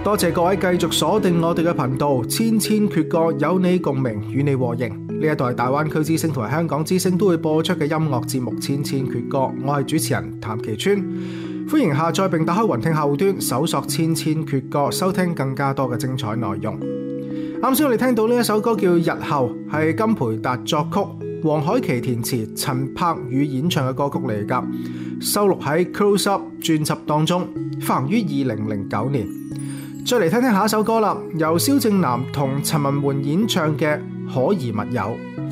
多謝各位繼續鎖定我哋嘅頻道，千千闕歌有你共鳴，與你和應。呢一度係大灣區之聲同埋香港之聲都會播出嘅音樂節目《千千闕歌》，我係主持人譚其川，歡迎下載並打開雲聽客戶端，搜索《千千闕歌》，收聽更加多嘅精彩內容。啱先我哋聽到呢一首歌叫《日後》，係金培達作曲，黃凱琪填詞，陳柏宇演唱嘅歌曲嚟㗎，收錄喺《Close Up》專輯當中，發行於2009年。再嚟聽聽下一首歌啦，由蕭正楠同陳文媛演唱嘅《可疑密友》。